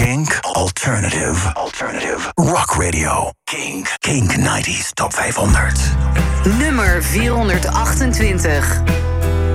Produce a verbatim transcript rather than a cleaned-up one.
Kink Alternative. Alternative. Rock Radio. Kink. Kink nineties Top vijfhonderd. Nummer vierhonderdachtentwintig.